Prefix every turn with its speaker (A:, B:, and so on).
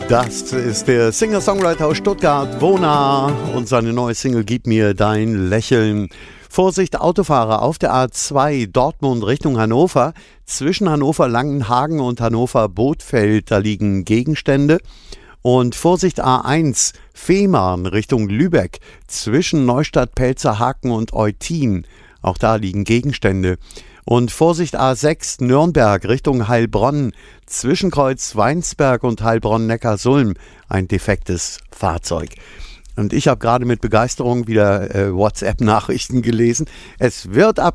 A: Das ist der Singer-Songwriter aus Stuttgart, Wona, und seine neue Single Gib mir dein Lächeln. Vorsicht, Autofahrer auf der A2 Dortmund Richtung Hannover. Zwischen Hannover Langenhagen und Hannover Bothfeld, da liegen Gegenstände. Und Vorsicht A1 Fehmarn Richtung Lübeck. Zwischen Neustadt Pelzerhaken und Eutin, auch da liegen Gegenstände. Und Vorsicht A6 Nürnberg Richtung Heilbronn, zwischen Kreuz Weinsberg und Heilbronn-Neckarsulm ein defektes Fahrzeug. Und ich habe gerade mit Begeisterung wieder WhatsApp-Nachrichten gelesen. Es wird ab